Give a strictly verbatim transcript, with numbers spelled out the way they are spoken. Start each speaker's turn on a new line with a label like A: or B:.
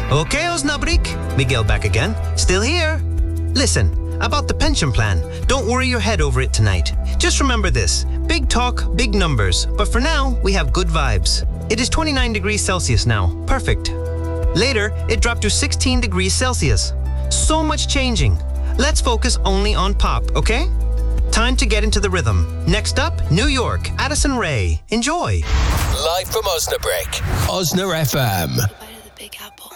A: Okay, Osnabrück. Miguel back again. Still here. Listen, about the pension plan. Don't worry your head over it tonight. Just remember this. Big talk, big numbers. But for now, we have good vibes. It is twenty-nine degrees Celsius now. Perfect. Later, it dropped to sixteen degrees Celsius. So much changing. Let's focus only on pop, okay? Time to get into the rhythm. Next up, New York, Addison Rae. Enjoy.
B: Live from Osnabrück, Osna F M.
C: Bite of the Big Apple.